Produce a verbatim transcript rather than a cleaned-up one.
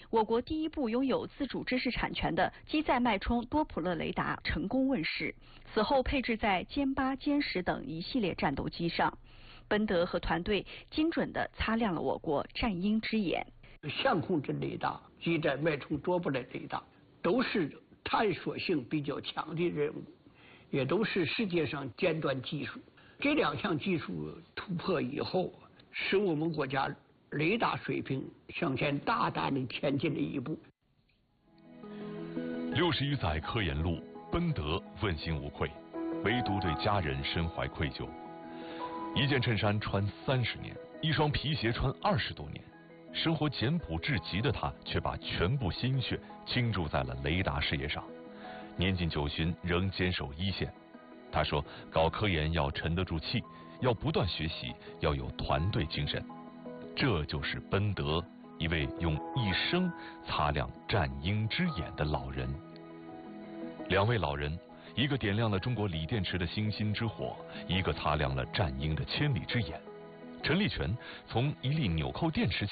我国第一部拥有自主知识产权的机载脉冲多普勒雷达成功问世，此后配置在歼八、歼十等一系列战斗机上。奔德和团队精准地擦亮了我国战鹰之眼。 相控阵雷达、机载脉冲多普勒雷达都是探索性比较强的任务，也都是世界上尖端技术。这两项技术突破以后，使我们国家雷达水平向前大大的前进了一步。 六十余载科研路，奔德问心无愧，唯独对家人深怀愧疚。一件衬衫穿三十年，一双皮鞋穿二十多年，生活简朴至极的他，却把全部心血倾注在了雷达事业上。年近九旬，仍坚守一线。他说，搞科研要沉得住气，要不断学习，要有团队精神。这就是奔德，一位用一生擦亮战鹰之眼的老人。两位老人，一个点亮了中国锂电池的星星之火，一个擦亮了战鹰的千里之眼。陈立全从一粒纽扣电池